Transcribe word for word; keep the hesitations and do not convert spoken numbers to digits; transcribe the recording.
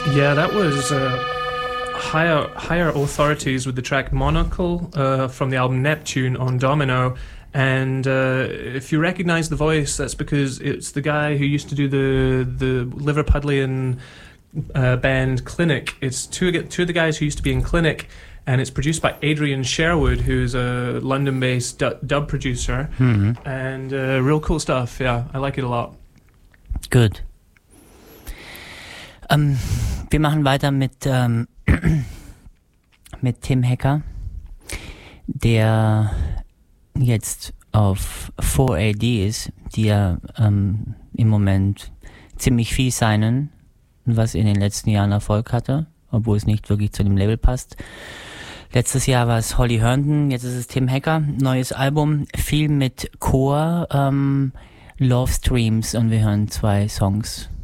Yeah, that was uh, higher higher authorities with the track Monocle uh, from the album Neptune on Domino. And uh, if you recognise the voice, that's because it's the guy who used to do the the Liverpudlian uh, band Clinic. It's two two of the guys who used to be in Clinic, and it's produced by Adrian Sherwood, who's a London-based du- dub producer. Mhm. And uh, real cool stuff. Yeah, I like it a lot. Good. Ähm, wir machen weiter mit ähm, mit Tim Hecker, der jetzt auf four A D ist, die ja ähm, im Moment ziemlich viel signen, was in den letzten Jahren Erfolg hatte, obwohl es nicht wirklich zu dem Label passt. Letztes Jahr war es Holly Herndon, jetzt ist es Tim Hecker, neues Album, viel mit Chor, ähm, Love Streams, und wir hören zwei Songs.